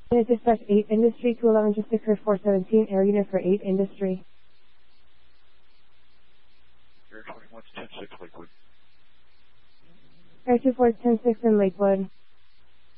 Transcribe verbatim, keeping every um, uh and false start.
Unit dispatch eight Industry, two eleven just occurred four seventeen, air unit for eight Industry. Air twenty-one, ten six Lakewood. Air two four, ten six in Lakewood.